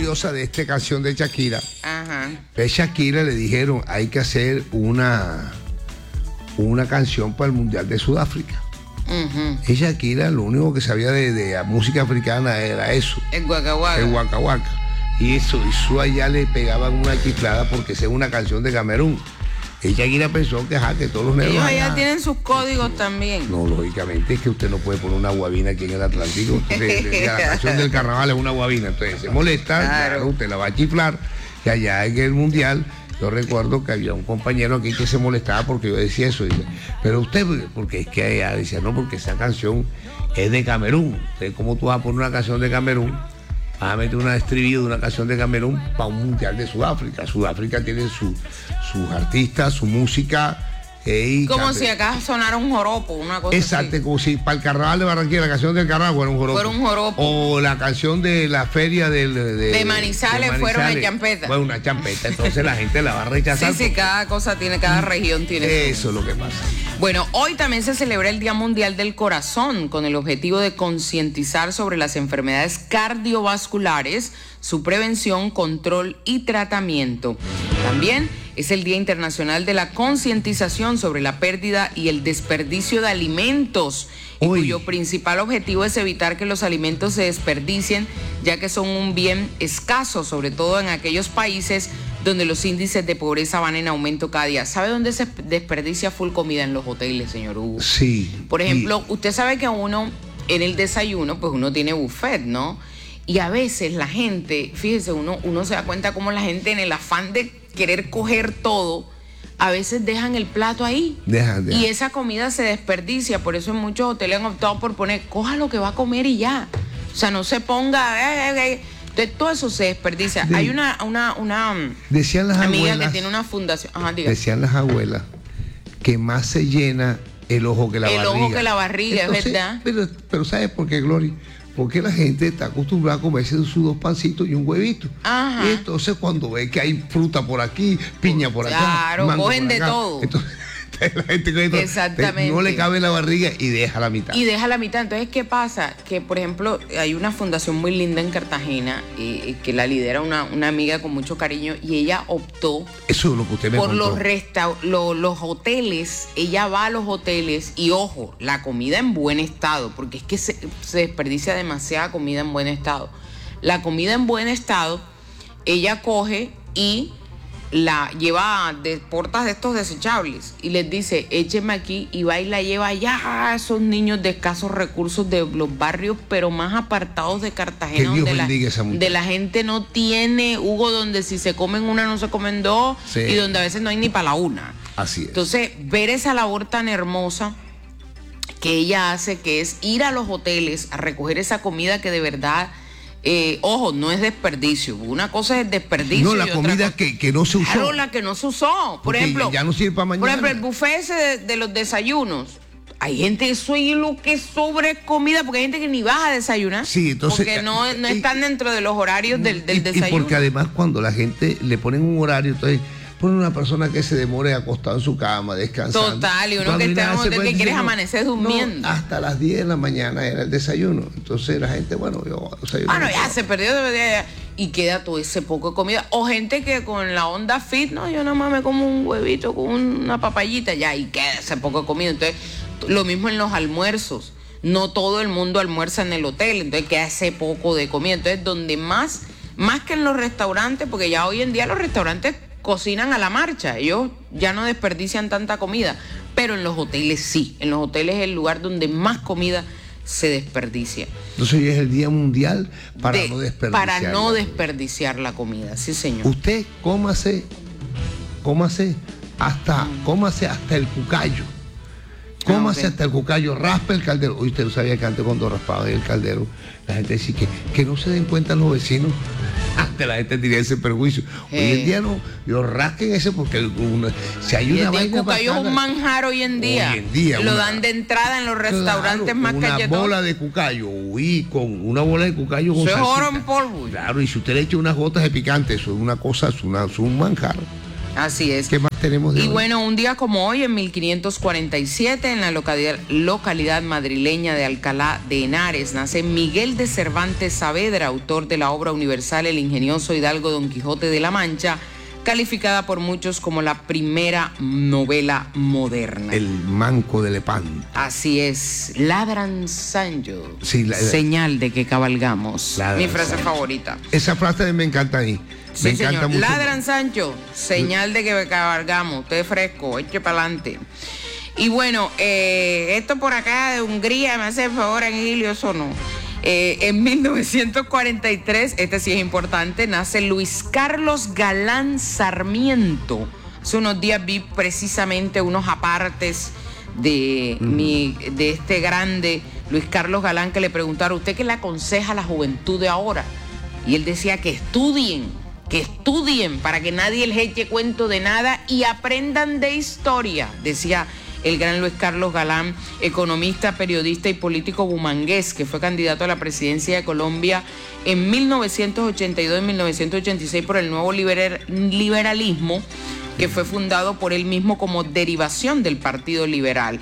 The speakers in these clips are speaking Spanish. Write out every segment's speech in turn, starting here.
curiosa de esta canción de Shakira. Ajá. A Shakira le dijeron, hay que hacer una canción para el Mundial de Sudáfrica. Y Shakira lo único que sabía de música africana era eso. El Waka El Waka Waka. Y eso allá le pegaban una chiflada porque esa es una canción de Camerún. Y Shakira pensó que todos los negros ellos allá allá tienen sus códigos también. No, lógicamente es que usted no puede poner una guabina aquí en el Atlántico. La canción del carnaval es una guabina, entonces se molesta, claro, usted la va a chiflar. Y allá en el Mundial, yo recuerdo que había un compañero aquí que se molestaba porque yo decía eso. Dice, pero usted, porque es que ella decía, no, porque esa canción es de Camerún. Entonces, ¿cómo tú vas a poner una canción de Camerún? Vas a meter una estribillo de una canción de Camerún para un Mundial de Sudáfrica. Sudáfrica tiene sus artistas, su música. Como si acá sonara un joropo, una cosa exacto, así. como si para el carnaval de Barranquilla, la canción del carnaval fuera un joropo. Fuera un joropo. O la canción de la feria de Manizales fuera una champeta. Fue una champeta, entonces la gente la va a rechazar. Sí, cada cosa tiene, cada región tiene. Eso es lo que pasa. Bueno, hoy también se celebra el Día Mundial del Corazón con el objetivo de concientizar sobre las enfermedades cardiovasculares, su prevención, control y tratamiento. También es el Día Internacional de la Concientización sobre la pérdida y el desperdicio de alimentos, y cuyo principal objetivo es evitar que los alimentos se desperdicien, ya que son un bien escaso, sobre todo en aquellos países donde los índices de pobreza van en aumento cada día. ¿Sabe dónde se desperdicia full comida? En los hoteles, señor Hugo. Sí. Por ejemplo, usted sabe que uno en el desayuno, pues uno tiene buffet, ¿no? Y a veces la gente, fíjese, uno se da cuenta cómo la gente en el afán de querer coger todo, a veces dejan el plato ahí. Dejan. Y esa comida se desperdicia. Por eso en muchos hoteles han optado por poner, coja lo que va a comer y ya. O sea, no se ponga... Entonces todo eso se desperdicia. Hay una decían las amiga abuelas, que tiene una fundación. Ajá, decían las abuelas que más se llena el ojo que la barriga. El ojo que la barriga, entonces, es verdad. Pero ¿sabes por qué, Glory? Porque la gente está acostumbrada a comerse sus 2 pancitos y un huevito. Ajá. Y entonces cuando ve que hay fruta por aquí, piña por acá, claro, mango cogen por acá, de todo. Entonces, la gente exactamente, no le cabe en la barriga y deja la mitad. Entonces, ¿qué pasa? Que, por ejemplo, hay una fundación muy linda en Cartagena que la lidera una amiga con mucho cariño, y ella optó eso es lo que usted me por contó. los hoteles. Ella va a los hoteles y, ojo, la comida en buen estado, porque es que se desperdicia demasiada comida en buen estado. La comida en buen estado, ella coge y la lleva de portas de estos desechables y les dice, écheme aquí, y va y la lleva allá a esos niños de escasos recursos de los barrios pero más apartados de Cartagena, donde la gente no tiene, Hugo, donde si se comen una no se comen dos, sí, y donde a veces no hay ni para la una. Así es. Entonces, ver esa labor tan hermosa que ella hace, que es ir a los hoteles a recoger esa comida que de verdad... ojo, no es desperdicio. Una cosa es desperdicio. No, la comida que no se usó. Claro, la que no se usó. Por ejemplo, ya no sirve para mañana. Por ejemplo, el buffet ese de los desayunos. Hay gente, eso es lo que sobre comida, porque hay gente que ni va a desayunar. Sí, entonces. Porque no están dentro de los horarios del desayuno. Y porque además, cuando la gente le ponen un horario, entonces ponen una persona que se demore acostado en su cama, descansando. Total, y uno que está en un hotel que quieres amanecer durmiendo. Hasta las 10 de la mañana era el desayuno. Entonces la gente, bueno, yo desayuno. Bueno, ya se perdió y queda todo ese poco de comida. O gente que con la onda fit, no, yo nada más me como un huevito con una papayita, ya, y queda ese poco de comida. Entonces, lo mismo en los almuerzos. No todo el mundo almuerza en el hotel, entonces queda ese poco de comida. Entonces, donde más que en los restaurantes, porque ya hoy en día los restaurantes cocinan a la marcha, ellos ya no desperdician tanta comida, pero en los hoteles sí, en los hoteles es el lugar donde más comida se desperdicia. Entonces hoy es el Día Mundial para no desperdiciar la comida, sí señor. Usted cómase hasta el cucayo. Cómase hasta el cucayo, raspe el caldero. Hoy usted no sabía que antes cuando raspaba el caldero, la gente decía que no se den cuenta los vecinos. Antes la gente tenía ese perjuicio. Hoy en día no, yo rasquen ese porque si hay una vaina. El cucayo es un manjar hoy en día. Lo dan de entrada en los restaurantes más calletones. Una bola de cucayo, con una bola de cucayo con salsita. Eso es oro en polvo. Claro, y si usted le echa unas gotas de picante, eso es una cosa, es un manjar. Así es. ¿Qué más tenemos de hoy? Bueno, un día como hoy, en 1547, en la localidad madrileña de Alcalá de Henares, nace Miguel de Cervantes Saavedra, autor de la obra universal El ingenioso hidalgo Don Quijote de la Mancha, calificada por muchos como la primera novela moderna. El manco de Lepanto. Así es. Ladran Sancho. Sí, señal de que cabalgamos. Mi frase favorita. Esa frase me encanta a mí. Sí, me encanta señor. mucho. Ladran Sancho. Señal de que cabalgamos. Usted es fresco. Eche para adelante. Y bueno, esto por acá de Hungría, me hace el favor, Angilio, eso no. En 1943, este sí es importante, nace Luis Carlos Galán Sarmiento. Hace unos días vi precisamente unos apartes de este grande Luis Carlos Galán, que le preguntaron: ¿usted qué le aconseja a la juventud de ahora? Y él decía que estudien para que nadie les eche cuento de nada y aprendan de historia, decía el gran Luis Carlos Galán, economista, periodista y político bumangués, que fue candidato a la presidencia de Colombia en 1982 y 1986 por el nuevo liberalismo, que fue fundado por él mismo como derivación del Partido Liberal.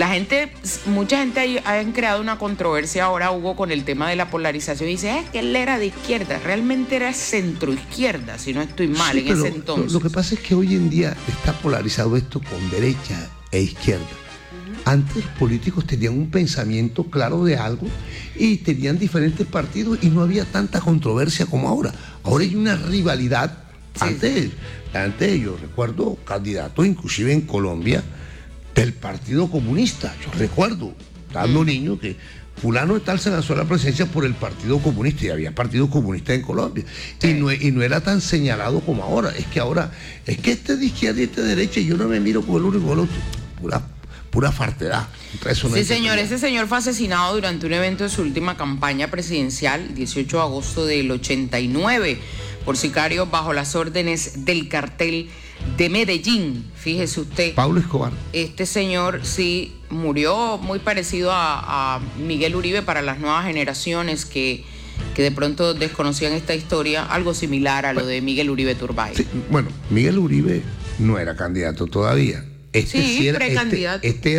Mucha gente ha creado una controversia ahora, Hugo, con el tema de la polarización. Y dice, que él era de izquierda. Realmente era centroizquierda, si no estoy mal, en ese entonces. Lo que pasa es que hoy en día está polarizado esto con derecha e izquierda. Antes los políticos tenían un pensamiento claro de algo y tenían diferentes partidos y no había tanta controversia como ahora. Ahora hay una rivalidad. Sí. Antes yo recuerdo candidatos, inclusive en Colombia, del Partido Comunista. Yo recuerdo, estando niño, que fulano de tal se lanzó a la presidencia por el Partido Comunista, y había Partido Comunista en Colombia. Sí. Y no era tan señalado como ahora. Es que ahora, este es de izquierda y este de derecha, y yo no me miro con el uno y con el otro. Pura fartedad. Sí, señor. Ese señor fue asesinado durante un evento de su última campaña presidencial, el 18 de agosto del 89, por sicarios bajo las órdenes del cartel de Medellín. Fíjese usted. Pablo Escobar. Este señor sí murió muy parecido a Miguel Uribe para las nuevas generaciones que de pronto desconocían esta historia, algo similar a lo de Miguel Uribe Turbay. Sí, bueno, Miguel Uribe no era candidato todavía. Sí era precandidato.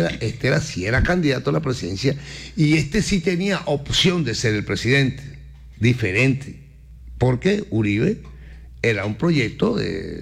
Sí era candidato a la presidencia, y este sí tenía opción de ser el presidente, diferente, porque Uribe era un proyecto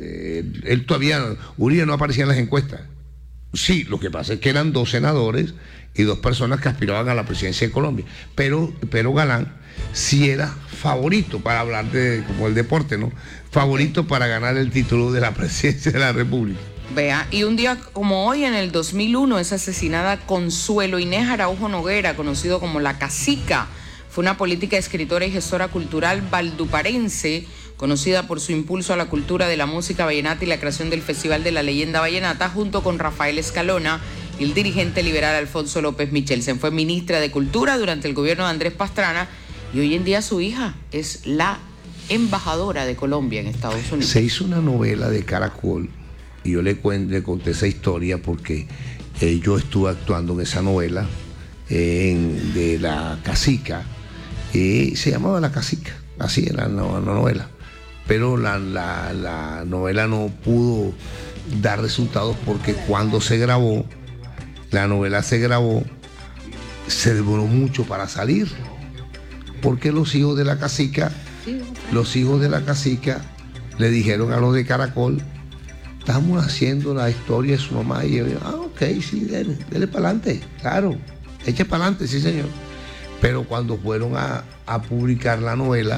Uribe no aparecía en las encuestas. Sí, lo que pasa es que eran 2 senadores y 2 personas que aspiraban a la presidencia de Colombia, pero Galán sí era favorito, para hablar como el deporte, ¿no? Favorito para ganar el título de la presidencia de la República. Vea, y un día como hoy, en el 2001, es asesinada Consuelo Inés Araujo Noguera, conocido como La Cacica. Fue una política, escritora y gestora cultural valduparense, conocida por su impulso a la cultura de la música vallenata y la creación del Festival de la Leyenda Vallenata, junto con Rafael Escalona y el dirigente liberal Alfonso López Michelsen. Fue ministra de Cultura durante el gobierno de Andrés Pastrana, y hoy en día su hija es la embajadora de Colombia en Estados Unidos. Se hizo una novela de Caracol, y yo le conté esa historia porque yo estuve actuando en esa novela de La Cacica, y se llamaba La Cacica, así era la novela, pero la novela no pudo dar resultados porque cuando la novela se grabó, se demoró mucho para salir, porque los hijos de la cacica le dijeron a los de Caracol: estamos haciendo la historia de su mamá. Y yo digo, ok, sí, dele para adelante, claro, eche para adelante, sí señor. Pero cuando fueron a publicar la novela,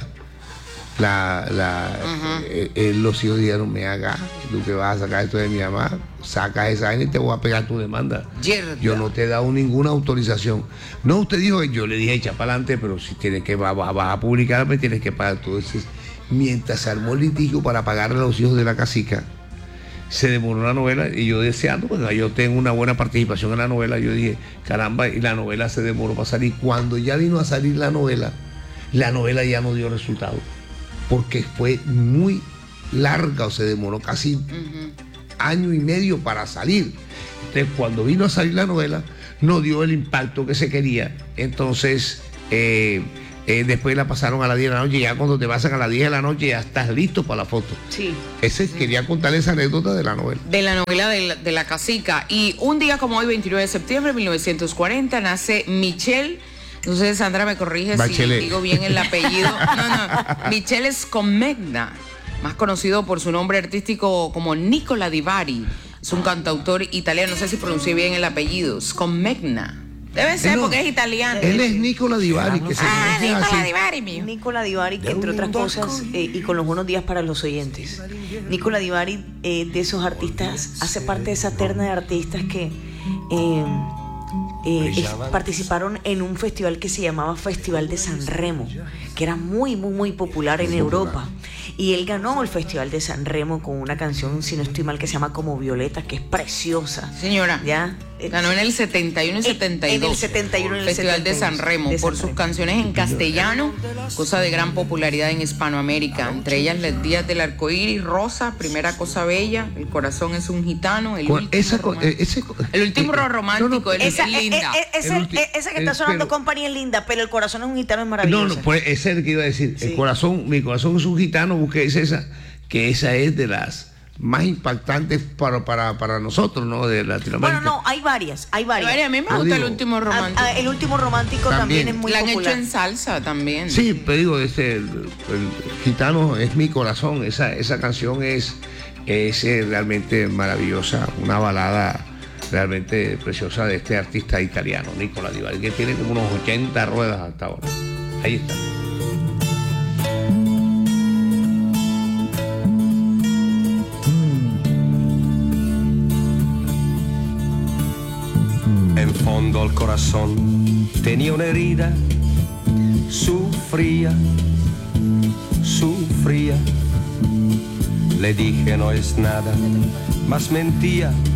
los hijos dijeron: me haga, tú que vas a sacar esto de mi mamá, saca esa vaina y te voy a pegar tu demanda. Yerda. Yo no te he dado ninguna autorización. No, usted dijo, yo le dije echa para adelante, pero si tienes que vas a publicarme, tienes que pagar todo. Entonces, mientras se armó el litigio para pagarle a los hijos de la cacica, se demoró la novela, y yo deseando, porque yo tengo una buena participación en la novela, yo dije, caramba, y la novela se demoró para salir. Cuando ya vino a salir la novela ya no dio resultado, porque fue muy larga, o se demoró casi año y medio para salir. Entonces, cuando vino a salir la novela, no dio el impacto que se quería. Entonces, Después la pasaron a las 10 de la noche, ya cuando te pasan a las 10 de la noche ya estás listo para la foto. Sí. Quería contarle esa anécdota de la novela. De la novela de la cacica. Y un día como hoy, 29 de septiembre de 1940, nace Michel. No sé, Sandra me corrige Bachelet. Si digo bien el apellido. No. Michele Scomegna, más conocido por su nombre artístico como Nicola Di Bari. Es un cantautor italiano, no sé si pronuncié bien el apellido. Scomegna. Debe ser porque es italiano. Él es Nicola Di Bari. Nicola Di Bari, mío. Nicola Di Bari, que entre otras cosas, y con los buenos días para los oyentes, Nicola Di Bari, de esos artistas, hace parte de esa terna de artistas que participaron en un festival que se llamaba Festival de San Remo, que era muy popular en Europa. Y él ganó el Festival de San Remo con una canción, si no estoy mal, que se llama Como Violeta, que es preciosa. Señora, ¿ya? Ganó en el 71 y 72. En el 71 y el Festival 72, de San Remo, por sus canciones en castellano, cosa de gran popularidad en Hispanoamérica. Entre ellas, Los días del arcoíris, Rosa, Primera cosa bella, El corazón es un gitano, El último romántico, es linda. Esa que está sonando, Company, es linda, pero El corazón es un gitano, es maravillosa. No, pues ese es el que iba a decir. Sí. Mi corazón es un gitano, busqué esa, que esa es de las más impactantes para nosotros, ¿no? De Latinoamérica. Bueno, no, hay varias. A mí me gusta El último romántico. El último romántico también es muy popular. La han hecho en salsa también. Sí, pero digo, el gitano es mi corazón. Esa canción es realmente maravillosa, una balada realmente preciosa de este artista italiano, Nicola Di Bari, que tiene como unos 80 ruedas hasta ahora. Ahí está. En fondo al corazón tenía una herida, sufría. Le dije no es nada, mas mentía.